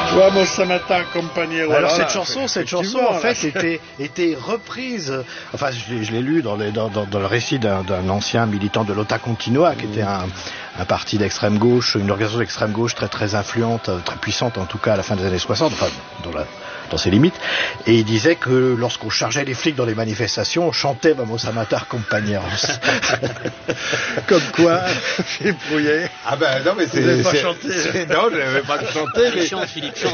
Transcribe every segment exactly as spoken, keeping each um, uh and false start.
Vamos a matar compañero. Alors cette chanson, cette chanson en fait était était reprise. Enfin, je l'ai, je l'ai lu dans, les, dans, dans, dans le récit d'un, d'un ancien militant de l'Ota Continua, qui était un, un parti d'extrême gauche, une organisation d'extrême gauche très très influente, très puissante en tout cas à la fin des années soixante, enfin dans la dans ses limites, et il disait que lorsqu'on chargeait les flics dans les manifestations, on chantait Vamos a matar compañeros. Comme quoi, Philippe Rouillet. Ah ben non mais c'est... Vous n'avez pas c'est, chanté. C'est, non, je n'avais pas chanté. Mais... Chante, Philippe, chante.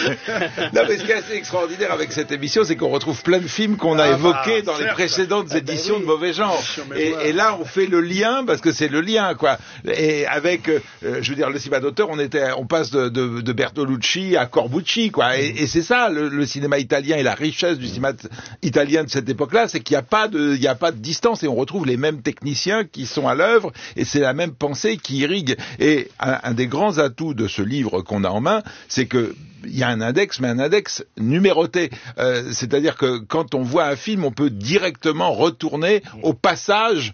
Non mais ce qui est assez extraordinaire avec cette émission, c'est qu'on retrouve plein de films qu'on a ah évoqués bah, dans certes. les précédentes ah éditions bah oui. de Mauvais Genre. Et, et là, on fait le lien, parce que c'est le lien, quoi. Et avec, euh, je veux dire, le cinéma d'auteur, on était, on passe de, de, de Bertolucci à Corbucci, quoi. Et, et c'est ça, le, le cinéma italien et la richesse du cinéma italien de cette époque-là, c'est qu'il n'y a pas de, il n'y a pas de distance et on retrouve les mêmes techniciens qui sont à l'œuvre et c'est la même pensée qui irrigue. Et un, un des grands atouts de ce livre qu'on a en main, c'est que il y a un index, mais un index numéroté. Euh, c'est-à-dire que quand on voit un film, on peut directement retourner au passage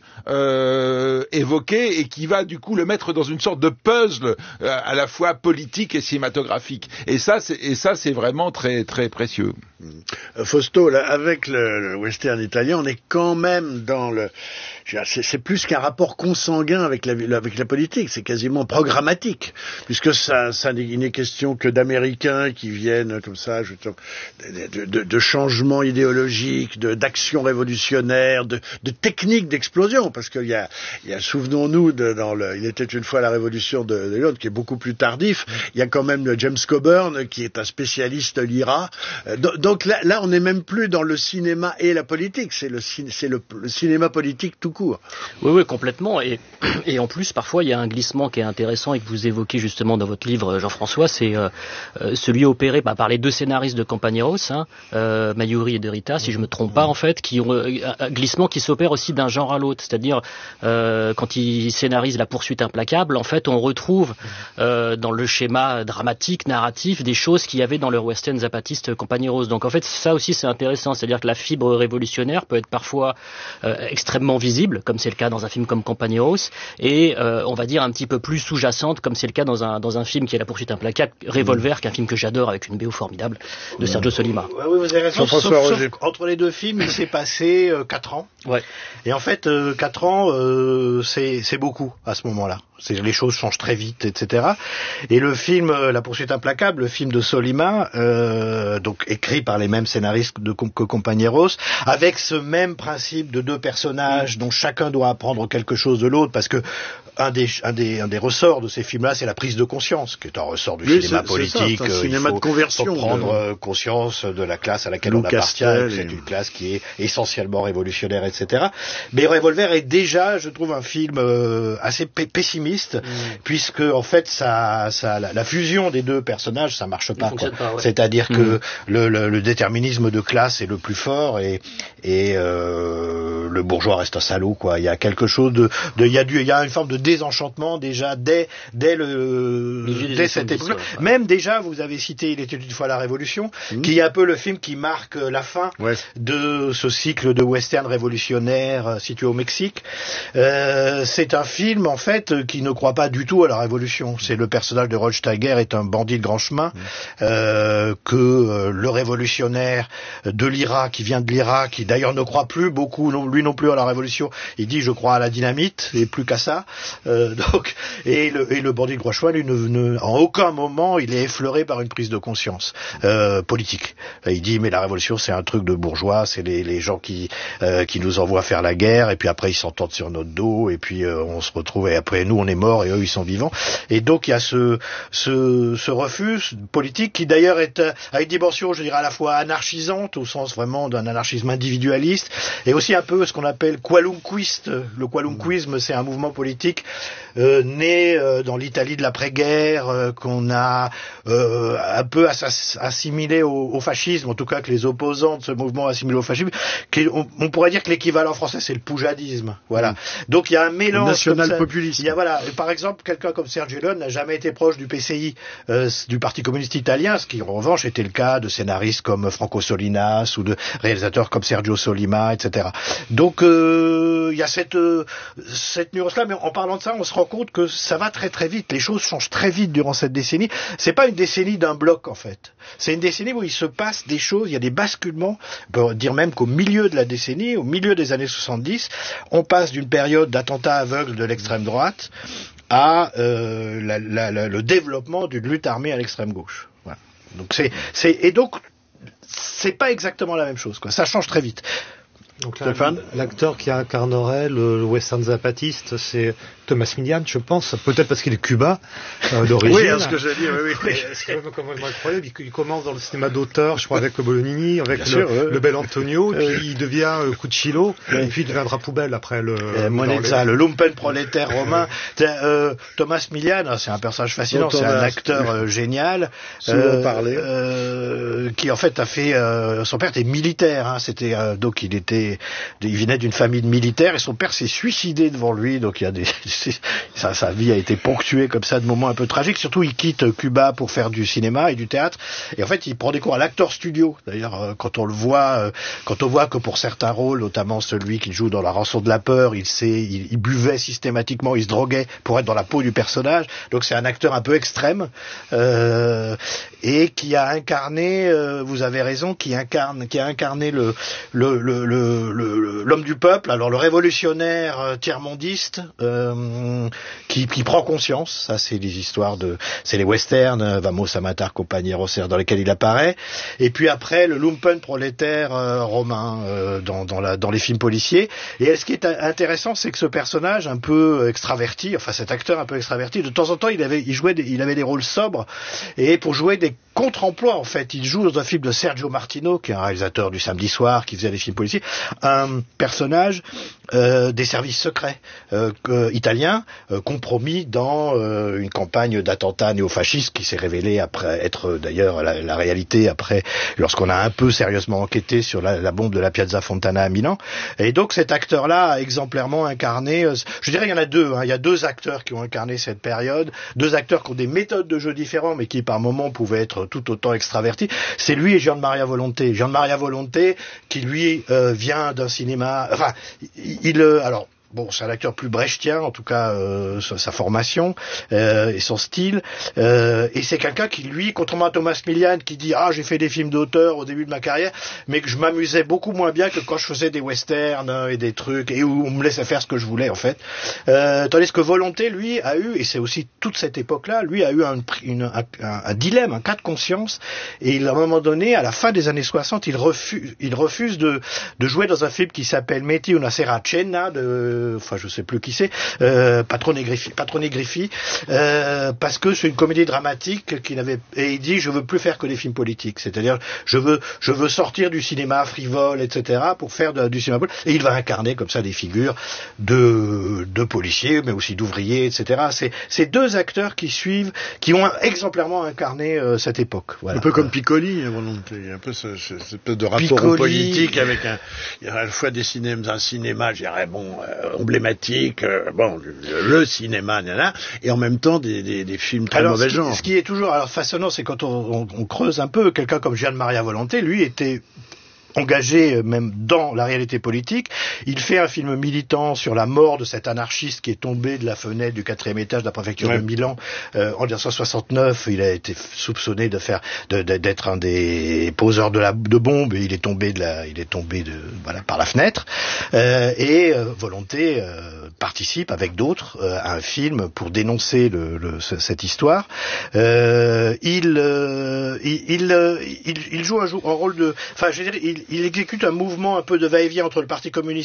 euh, évoqué et qui va du coup le mettre dans une sorte de puzzle euh, à la fois politique et cinématographique. Et ça, c'est, et ça, c'est vraiment très très précieux. Fausto, là, avec le, le western italien, on est quand même dans le... C'est, c'est plus qu'un rapport consanguin avec la, avec la politique, c'est quasiment programmatique, puisque ça, ça n'est question que d'Américains qui viennent comme ça, je, de, de, de changements idéologiques, de, d'actions révolutionnaires, de, de techniques d'explosion, parce qu'il y a, il y a souvenons-nous, de, dans le, il était une fois la révolution de, de Londres, qui est beaucoup plus tardif, il y a quand même James Coburn, qui est un spécialiste de l'I R A, donc là, là on n'est même plus dans le cinéma et la politique, c'est le, c'est le, le cinéma politique tout court. Oui, oui, complètement. Et, et en plus, parfois, il y a un glissement qui est intéressant et que vous évoquez justement dans votre livre, Jean-François, c'est euh, celui opéré bah, par les deux scénaristes de Compañeros, hein, euh, Mayuri et De Rita, si je me trompe pas, en fait, qui ont euh, un glissement qui s'opère aussi d'un genre à l'autre. C'est-à-dire, euh, quand ils scénarisent La poursuite implacable, en fait, on retrouve euh, dans le schéma dramatique, narratif, des choses qu'il y avait dans le western zapatiste Compañeros. Donc, en fait, ça aussi, c'est intéressant. C'est-à-dire que la fibre révolutionnaire peut être parfois euh, extrêmement visible, comme c'est le cas dans un film comme Compañeros, et euh, on va dire un petit peu plus sous-jacente, comme c'est le cas dans un, dans un film qui est La poursuite implacable, Revolver, qui est un film que j'adore avec une B O formidable de Sergio Solima. Ouais, oui, vous avez raison. Sauf, sauf, sauf, entre les deux films, il s'est passé euh, quatre ans. Ouais. Et en fait, euh, quatre ans, euh, c'est, c'est beaucoup à ce moment-là. C'est, les choses changent très vite, et cetera. Et le film euh, La poursuite implacable, le film de Solima, euh, donc écrit par les mêmes scénaristes de, que Compañeros, avec ce même principe de deux personnages dont chacun doit apprendre quelque chose de l'autre, parce que un des, un des, un des ressorts de ces films-là, c'est la prise de conscience, qui est un ressort du oui, cinéma c'est, politique. C'est ça, c'est un cinéma faut, de conversion. Faut prendre de... conscience de la classe à laquelle Lou on appartient, et... c'est une classe qui est essentiellement révolutionnaire, et cetera. Mais Revolver est déjà, je trouve, un film euh, assez p- pessimiste, mm. puisque en fait, ça, ça, la, la fusion des deux personnages, ça marche pas. Quoi. pas ouais. C'est-à-dire mm. que le, le, le déterminisme de classe est le plus fort et, et euh, le bourgeois reste un salaud, quoi. Il y a quelque chose de, de il y a du, il y a une forme de désenchantement déjà dès, dès le, dès cette époque. Ouais. Même déjà, vous avez cité Il était une fois la Révolution, mmh. qui est un peu le film qui marque la fin ouais. de ce cycle de western révolutionnaire euh, situé au Mexique. Euh, c'est un film, en fait, qui ne croit pas du tout à la Révolution. C'est le personnage de Rod Steiger est un bandit de grand chemin, mmh. euh, que euh, le révolutionnaire de l'I R A, qui vient de l'I R A, qui d'ailleurs ne croit plus beaucoup, non, lui non plus à la Révolution, il dit je crois à la dynamite, et plus qu'à ça. Euh, donc, et le, et le bandit de grand chemin, lui, ne, ne, en aucun moment, il est effleuré par une prise de conscience euh, politique. Il dit, mais la révolution, c'est un truc de bourgeois, c'est les, les gens qui, euh, qui nous envoient faire la guerre, et puis après, ils s'entendent sur notre dos, et puis euh, on se retrouve, et après, nous, on est morts, et eux, ils sont vivants. Et donc, il y a ce, ce, ce refus politique, qui d'ailleurs est euh, à une dimension, je dirais, à la fois anarchisante, au sens vraiment d'un anarchisme individualiste, et aussi un peu ce qu'on appelle qualunquiste. Le qualunquisme, c'est un mouvement politique Euh, né euh, dans l'Italie de l'après-guerre, euh, qu'on a euh, un peu ass- assimilé au, au fascisme, en tout cas que les opposants de ce mouvement assimilé au fascisme, qui, on, on pourrait dire que l'équivalent français c'est le poujadisme, voilà. Mmh. Donc il y a un mélange national populiste. Il y a voilà voilà. Par exemple, quelqu'un comme Sergio Leone n'a jamais été proche du P C I, euh, du Parti communiste italien, ce qui en revanche était le cas de scénaristes comme Franco Solinas ou de réalisateurs comme Sergio Solima, et cetera. Donc il euh, y a cette euh, cette nuance-là, mais en parlant de ça, on se rend compte que ça va très très vite. Les choses changent très vite durant cette décennie. C'est pas une décennie d'un bloc en fait. C'est une décennie où il se passe des choses, il y a des basculements. On peut dire même qu'au milieu de la décennie, au milieu des années soixante-dix, on passe d'une période d'attentats aveugles de l'extrême droite à euh, la, la, la, le développement d'une lutte armée à l'extrême gauche. Voilà. Donc c'est, c'est et donc c'est pas exactement la même chose, quoi. Ça change très vite. Donc là, l'acteur qui incarnerait le, le western zapatiste, c'est Thomas Milian, je pense, peut-être parce qu'il est cubain euh, d'origine. Oui, ce que j'ai dit, oui, oui. C'est quand même incroyable. Il, il commence dans le cinéma d'auteur, je crois, avec Bolognini, avec le, sûr, le oui. bel Antonio, oui. puis il devient euh, Cucillo, oui. Et puis il deviendra poubelle après le... Euh, Monezza, les... le lumpen prolétaire romain. euh, Thomas Milian, c'est un personnage fascinant, c'est un acteur euh, génial. Souvent euh, parlé. Euh, qui en fait a fait... Euh, son père était militaire, hein, c'était euh, donc il était... Il venait d'une famille de militaires et son père s'est suicidé devant lui, donc il y a des... sa, sa vie a été ponctuée comme ça de moments un peu tragiques. Surtout, il quitte Cuba pour faire du cinéma et du théâtre. Et en fait, il prend des cours à l'acteur studio. D'ailleurs, quand on le voit, quand on voit que pour certains rôles, notamment celui qui joue dans La Rançon de la peur, il sait, il, il buvait systématiquement, il se droguait pour être dans la peau du personnage. Donc c'est un acteur un peu extrême euh, et qui a incarné, euh, vous avez raison, qui incarne, qui a incarné le le le, le, le l'homme du peuple. Alors le révolutionnaire euh, tiers-mondiste. Euh, Qui, qui prend conscience, ça c'est les histoires de, c'est les westerns, Vamos a matar compañeros, dans lesquels il apparaît, et puis après le lumpen prolétaire euh, romain euh, dans, dans, la, dans les films policiers. Et ce qui est intéressant, c'est que ce personnage un peu extraverti, enfin cet acteur un peu extraverti, de temps en temps il avait, il jouait, des, il avait des rôles sobres, et pour jouer des contre-emplois en fait, il joue dans un film de Sergio Martino, qui est un réalisateur du Samedi Soir, qui faisait des films policiers, un personnage euh, des services secrets euh, euh, italiens, euh, compromis dans euh, une campagne d'attentats néofascistes qui s'est révélée après être euh, d'ailleurs la, la réalité après, lorsqu'on a un peu sérieusement enquêté sur la, la bombe de la Piazza Fontana à Milan. Et donc cet acteur-là a exemplairement incarné, euh, je dirais il y en a deux, hein, il y a deux acteurs qui ont incarné cette période, deux acteurs qui ont des méthodes de jeu différentes mais qui par moments pouvaient être tout autant extravertis. C'est lui et Gian Maria Volonté. Gian Maria Volonté qui lui euh, vient d'un cinéma, enfin il, euh, alors bon, c'est un acteur plus brechtien, en tout cas euh, sa formation euh, et son style. Euh, et c'est quelqu'un qui, lui, contrairement à Thomas Milian, qui dit « Ah, j'ai fait des films d'auteur au début de ma carrière, mais que je m'amusais beaucoup moins bien que quand je faisais des westerns et des trucs, et où on me laissait faire ce que je voulais, en fait. Euh, » Tandis que Volonté, lui, a eu, et c'est aussi toute cette époque-là, lui a eu un, une, un, un, un dilemme, un cas de conscience, et il, à un moment donné, à la fin des années soixante, il refuse, il refuse de, de jouer dans un film qui s'appelle Metti una sera a cena, de enfin je sais plus qui c'est, euh, Patrone Griffi, Patrone Griffi, euh, parce que c'est une comédie dramatique qui n'avait, et il dit je veux plus faire que des films politiques, c'est-à-dire je veux je veux sortir du cinéma frivole, et cetera pour faire de, du cinéma politique, et il va incarner comme ça des figures de de policiers, mais aussi d'ouvriers, et cetera. C'est c'est deux acteurs qui suivent, qui ont exemplairement incarné euh, cette époque. Voilà. Un peu comme Piccoli, à volonté, un peu ce, ce, ce peu de rapport Piccoli, au politique avec un, il y a à la fois des cinémas, un cinéma, je dirais bon. Euh, emblématique, euh, bon, le, le cinéma, nana, et en même temps des, des, des films très alors, mauvais ce qui, genre. Ce qui est toujours alors façonnant, c'est quand on, on, on creuse un peu, quelqu'un comme Gian Maria Volonté, lui, était engagé même dans la réalité politique. Il fait un film militant sur la mort de cet anarchiste qui est tombé de la fenêtre du quatrième étage de la préfecture ouais. de Milan euh, en dix-neuf cent soixante-neuf. Il a été soupçonné de faire, de, de, d'être un des poseurs de la de bombes. Et il est tombé de la, il est tombé de voilà par la fenêtre. Euh, et euh, Volonté euh, participe avec d'autres euh, à un film pour dénoncer le, le, ce, cette histoire. Euh, il, euh, il, il, il, il joue un, un rôle de, enfin, je veux dire, il il exécute un mouvement un peu de va-et-vient entre le Parti communiste